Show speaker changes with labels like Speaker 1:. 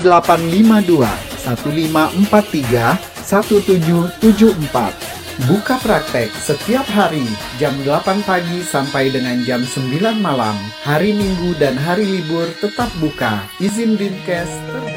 Speaker 1: 0852 1543 1774. Buka praktek setiap hari jam 8 pagi sampai dengan jam 9 malam. Hari Minggu dan hari libur tetap buka. Izin Dinkes terdapat.